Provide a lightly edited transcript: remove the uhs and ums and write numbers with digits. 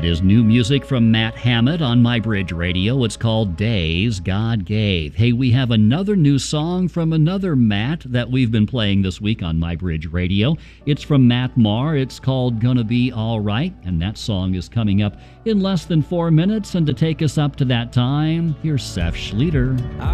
is new music from Matt Hammett on MyBridge Radio. It's called Days God Gave. Hey, we have another new song from another Matt that we've been playing this week on MyBridge Radio. It's from Matt Maher. It's called Gonna Be All Right, and that song is coming up in less than 4 minutes. And to take us up to that time, here's Seth Schlueter.